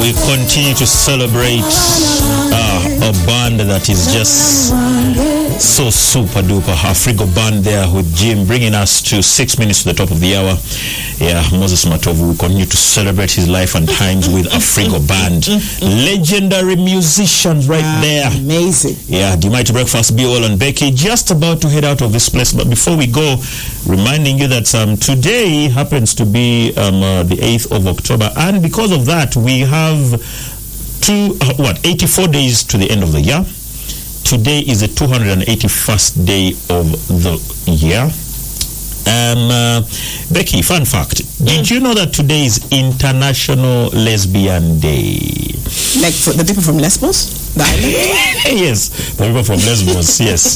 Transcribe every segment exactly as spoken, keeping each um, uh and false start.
we continue to celebrate uh, a band that is just so super duper. Afrigo band there with Jim, bringing us to six minutes to the top of the hour. Yeah, Moses Matovu will continue to celebrate his life and times with Afrigo band. Legendary musicians right ah, there. Amazing. Yeah, the Mighty Breakfast, B O L and Becky, just about to head out of this place. But before we go, reminding you that um, today happens to be um, uh, the eighth of October. And because of that, we have two, uh, what, eighty-four days to the end of the year. Today is the two hundred eighty-first day of the year. Um, uh, Becky, fun fact. Did you know that today is International Lesbian Day? Like for the people from Lesbos? The island? Yes, the people from Lesbos, yes.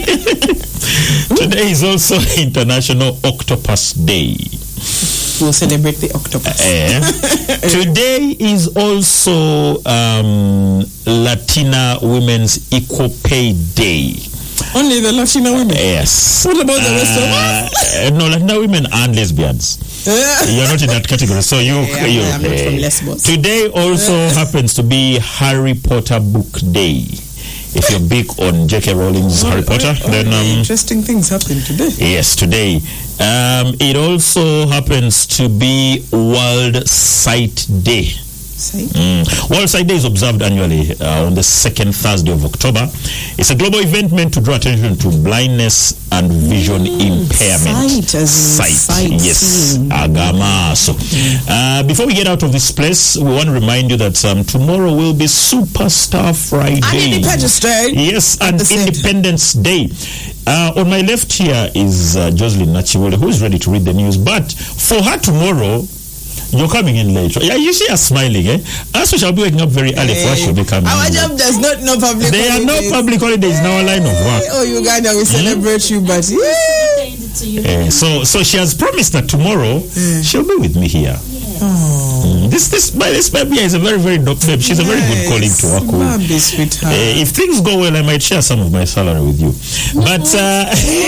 Today is also International Octopus Day. We'll celebrate the octopus. Uh, today is also um, Latina Women's Equal Pay Day. Only the Latina women? Uh, yes. What about the rest of us? Uh, no, Latina women and lesbians. You're not in that category, so you. Yeah, you I'm not uh, from Lesbos. Today also happens to be Harry Potter Book Day. If you're big on J K Rowling's oh, Harry Potter, oh, then um, interesting things happen today. Yes, today. Um, it also happens to be World Sight Day. Mm. World Sight Day is observed annually uh, on the second Thursday of October. It's a global event meant to draw attention to blindness and vision mm, impairment. Sight, as sight. sight Yes, agama. So, uh, before we get out of this place, we want to remind you that um, tomorrow will be Superstar Friday. And Independence Day. Yes, and Independence Day. Uh, on my left here is uh, Jocelyn Nachiwole, who is ready to read the news. But for her tomorrow, you're coming in late. Yeah, you see us smiling, eh? Us, we shall be waking up very early for us to be coming Our in job late. does not know public There holidays. are no public holidays in our line of work. Oh, Uganda, we celebrate mm. you, but yeah. Uh, so, so she has promised that tomorrow mm. she'll be with me here. Yeah. Oh. Mm. This, this, this baby is a very, very dope babe. She's yes. a very good colleague to work with. Uh, if things go well, I might share some of my salary with you. But uh,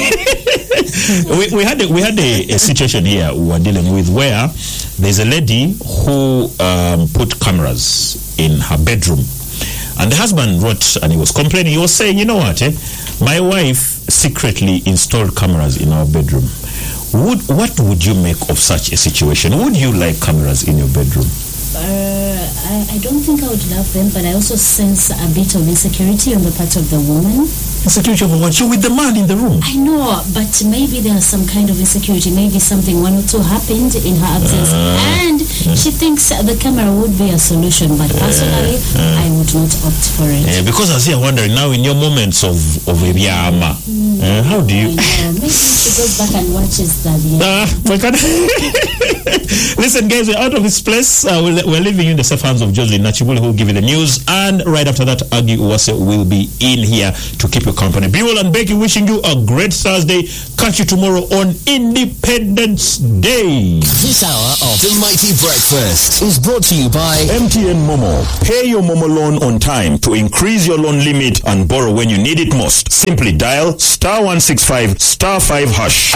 we, we had a, we had a, a situation here we were dealing with where there's a lady who um, put cameras in her bedroom. And the husband wrote and he was complaining. He was saying, you know what, eh? My wife secretly installed cameras in our bedroom. Would, what would you make of such a situation? Would you like cameras in your bedroom? Uh, I, I don't think I would love them, but I also sense a bit of insecurity on the part of the woman. Insecurity over what? You're with the man in the room. I know, but maybe there's some kind of insecurity. Maybe something one or two happened in her absence. Uh, and uh, she thinks the camera would be a solution, but personally, uh, uh, I would not opt for it. Uh, because I was here wondering, now in your moments of, of a yama, mm, uh, how do you... Maybe she goes back and watches that. Uh, Listen, guys, we're out of this place. Uh, we're, we're leaving you in the safe hands of Jocelyn Nachiwole, who will give you the news. And right after that, Agi Uwase will be in here to keep you company. Bewell and Becky wishing you a great Thursday. Catch you tomorrow on Independence Day. This hour of The Mighty Breakfast is brought to you by M T N Momo. Pay your Momo loan on time to increase your loan limit and borrow when you need it most. Simply dial star one six five star five hash.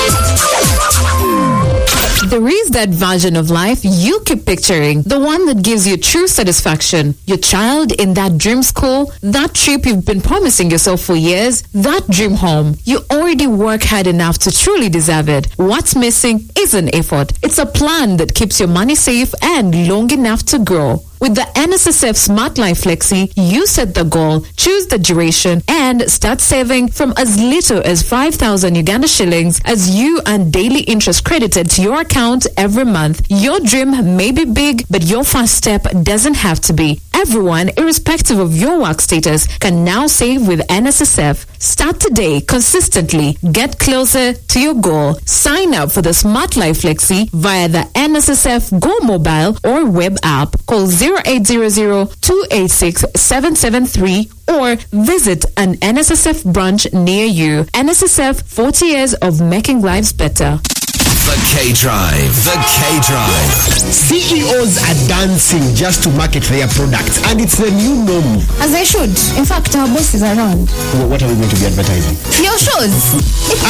There is that version of life you keep picturing, the one that gives you true satisfaction. Your child in that dream school, that trip you've been promising yourself for years, that dream home. You already work hard enough to truly deserve it. What's missing isn't effort. It's a plan that keeps your money safe and long enough to grow. With the N S S F Smart Life Flexi, you set the goal, choose the duration, and start saving from as little as five thousand Uganda shillings as you earn daily interest credited to your account every month. Your dream may be big, but your first step doesn't have to be. Everyone, irrespective of your work status, can now save with N S S F. Start today, consistently. Get closer to your goal. Sign up for the Smart Life Flexi via the N S S F Go mobile or web app. Call zero eight zero zero two eight six seven seven three or visit an N S S F branch near you. N S S F, forty years of making lives better. The K-Drive. The K-Drive. C E Os are dancing just to market their products, and it's the new norm. As they should. In fact, our boss is around. What are we going to be advertising? Your shows.